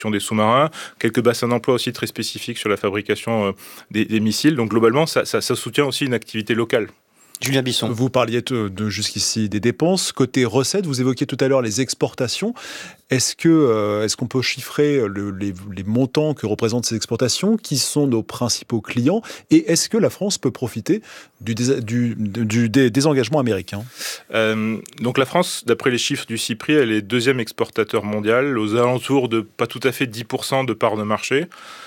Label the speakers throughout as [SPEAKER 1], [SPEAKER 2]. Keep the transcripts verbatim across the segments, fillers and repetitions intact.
[SPEAKER 1] des sous-marins, quelques bassins d'emploi aussi très spécifiques sur la fabrication euh, des, des missiles. Donc globalement, ça, ça, ça soutient aussi une activité locale.
[SPEAKER 2] Julien Bisson.
[SPEAKER 3] Vous parliez de, de jusqu'ici des dépenses. Côté recettes, vous évoquiez tout à l'heure les exportations. Est-ce que, euh, est-ce qu'on peut chiffrer le, les, les montants que représentent ces exportations? Qui sont nos principaux clients? Et est-ce que la France peut profiter du, dés, du, du dé, désengagement américain?
[SPEAKER 1] euh, Donc la France, d'après les chiffres du CIPRI, elle est deuxième exportateur mondial, aux alentours de pas tout à fait dix pour cent de part de marché.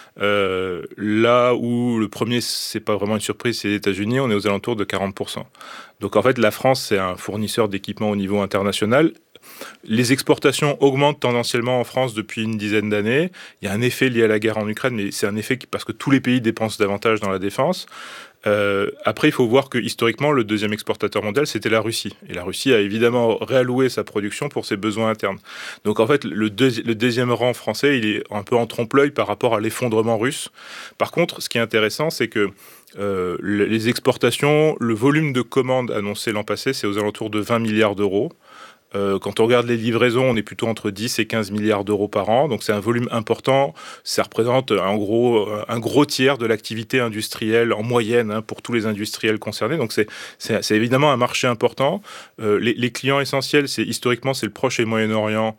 [SPEAKER 1] Euh, là où le premier, c'est pas vraiment une surprise, c'est les États-Unis, on est aux alentours de quarante pour cent. Donc en fait, la France, c'est un fournisseur d'équipements au niveau international. Les exportations augmentent tendanciellement en France depuis une dizaine d'années. Il y a un effet lié à la guerre en Ukraine, mais c'est un effet qui, parce que tous les pays dépensent davantage dans la défense. Euh, après, il faut voir que historiquement, le deuxième exportateur mondial, c'était la Russie. Et la Russie a évidemment réalloué sa production pour ses besoins internes. Donc en fait, le, deuxi- le deuxième rang français, il est un peu en trompe-l'œil par rapport à l'effondrement russe. Par contre, ce qui est intéressant, c'est que euh, les exportations, le volume de commandes annoncé l'an passé, c'est aux alentours de vingt milliards d'euros. Euh, quand on regarde les livraisons, on est plutôt entre dix et quinze milliards d'euros par an. Donc c'est un volume important. Ça représente en gros un gros tiers de l'activité industrielle en moyenne hein, pour tous les industriels concernés. Donc c'est, c'est, c'est évidemment un marché important. Euh, les, les clients essentiels, c'est historiquement, c'est le Proche et le Moyen-Orient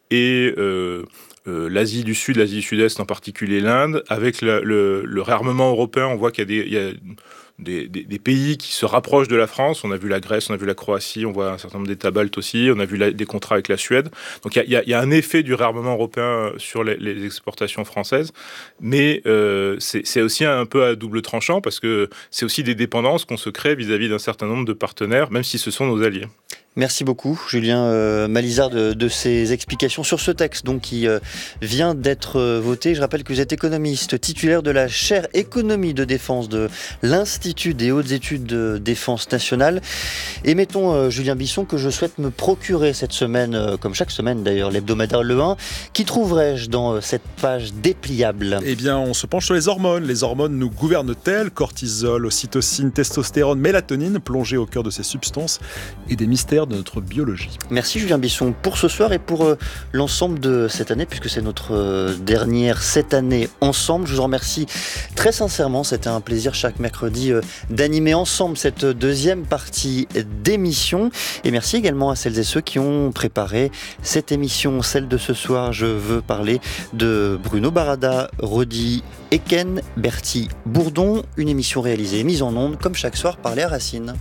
[SPEAKER 1] et euh, euh, l'Asie du Sud, l'Asie du Sud-Est, en particulier l'Inde. Avec le, le, le réarmement européen, on voit qu'il y a des... Il y a Des, des, des pays qui se rapprochent de la France. On a vu la Grèce, on a vu la Croatie, on voit un certain nombre d'États baltes aussi, on a vu la, des contrats avec la Suède. Donc il y, y, y a un effet du réarmement européen sur les, les exportations françaises, mais euh, c'est, c'est aussi un peu à double tranchant parce que c'est aussi des dépendances qu'on se crée vis-à-vis d'un certain nombre de partenaires, même si ce sont nos alliés.
[SPEAKER 2] Merci beaucoup, Julien euh, Malizard, de, de ces explications sur ce texte donc, qui euh, vient d'être euh, voté. Je rappelle que vous êtes économiste, titulaire de la chaire économie de défense de l'Institut des hautes études de défense nationale. Et mettons, euh, Julien Bisson, que je souhaite me procurer cette semaine, euh, comme chaque semaine d'ailleurs, l'hebdomadaire Le un. Qui trouverais-je dans euh, cette page dépliable?
[SPEAKER 3] Eh bien, on se penche sur les hormones. Les hormones nous gouvernent-elles? Cortisol, ocytocine, testostérone, mélatonine, plongées au cœur de ces substances et des mystères de notre biologie.
[SPEAKER 2] Merci Julien Bisson pour ce soir et pour euh, l'ensemble de cette année, puisque c'est notre euh, dernière cette année ensemble. Je vous en remercie très sincèrement. C'était un plaisir chaque mercredi euh, d'animer ensemble cette deuxième partie d'émission. Et merci également à celles et ceux qui ont préparé cette émission, celle de ce soir. Je veux parler de Bruno Barada, Rodi Eken, Bertie Bourdon. Une émission réalisée et mise en onde, comme chaque soir, par Léa Racine.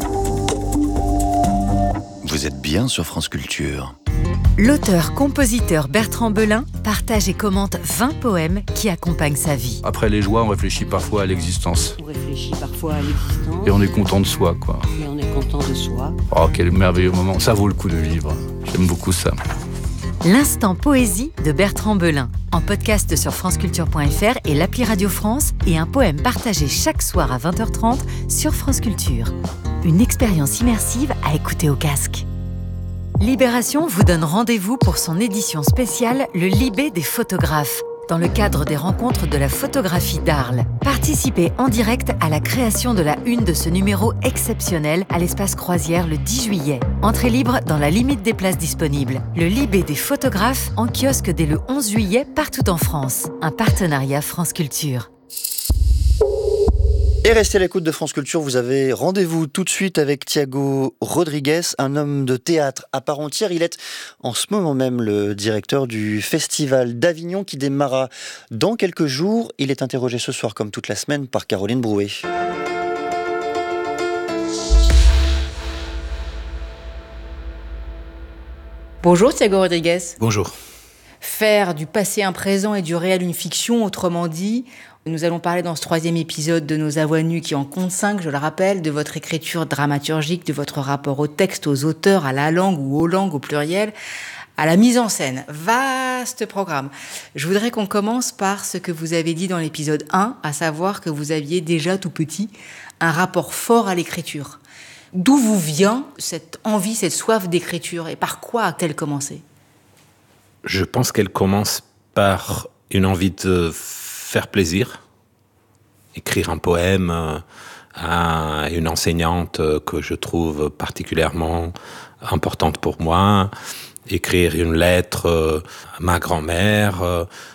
[SPEAKER 4] Vous êtes bien sur France Culture.
[SPEAKER 5] L'auteur-compositeur Bertrand Belin partage et commente vingt poèmes qui accompagnent sa vie.
[SPEAKER 6] Après les joies, on réfléchit parfois à l'existence.
[SPEAKER 7] On réfléchit parfois à l'existence.
[SPEAKER 6] Et on est content de soi, quoi.
[SPEAKER 7] Et on est content de soi.
[SPEAKER 6] Oh, quel merveilleux moment. Ça vaut le coup de vivre. J'aime beaucoup ça.
[SPEAKER 5] L'instant poésie de Bertrand Belin, en podcast sur franceculture point f r et l'appli Radio France, et un poème partagé chaque soir à vingt heures trente sur France Culture. Une expérience immersive à écouter au casque. Libération vous donne rendez-vous pour son édition spéciale, le Libé des photographes, dans le cadre des rencontres de la photographie d'Arles. Participez en direct à la création de la une de ce numéro exceptionnel à l'espace Croisière le dix juillet. Entrée libre dans la limite des places disponibles. Le Libé des photographes en kiosque dès le onze juillet partout en France. Un partenariat France Culture.
[SPEAKER 2] Et restez à l'écoute de France Culture, vous avez rendez-vous tout de suite avec Thiago Rodriguez, un homme de théâtre à part entière. Il est en ce moment même le directeur du Festival d'Avignon qui démarra dans quelques jours. Il est interrogé ce soir, comme toute la semaine, par Caroline Brouet.
[SPEAKER 8] Bonjour Thiago Rodriguez.
[SPEAKER 9] Bonjour.
[SPEAKER 8] Faire du passé un présent et du réel une fiction, autrement dit... Nous allons parler dans ce troisième épisode de Nos Avoix Nues qui en compte cinq, je le rappelle, de votre écriture dramaturgique, de votre rapport au texte, aux auteurs, à la langue ou aux langues au pluriel, à la mise en scène. Vaste programme. Je voudrais qu'on commence par ce que vous avez dit dans l'épisode un, à savoir que vous aviez déjà tout petit un rapport fort à l'écriture. D'où vous vient cette envie, cette soif d'écriture et par quoi a-t-elle commencé ?
[SPEAKER 9] Je pense qu'elle commence par une envie de faire plaisir, écrire un poème à une enseignante que je trouve particulièrement importante pour moi, écrire une lettre à ma grand-mère,